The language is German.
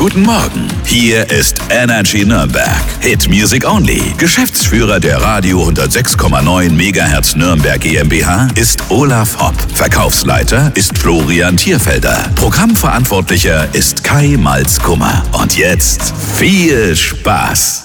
Guten Morgen. Hier ist Energy Nürnberg. Hit Music Only. Geschäftsführer der Radio 106,9 MHz Nürnberg GmbH ist Olaf Hopp. Verkaufsleiter ist Florian Thierfelder. Programmverantwortlicher ist Kai Malzkummer. Und jetzt viel Spaß.